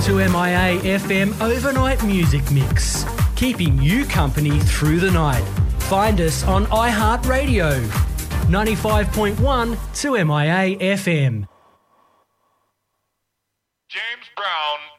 2MIA FM overnight music mix, keeping you company through the night. Find us on iHeartRadio, 95.1 2MIA FM. James Brown